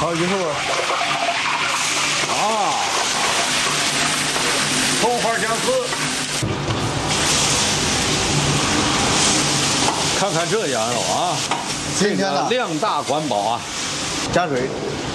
好，以后啊，葱花姜丝，看看这羊肉啊， 新鲜的， 量大管饱啊， 加水。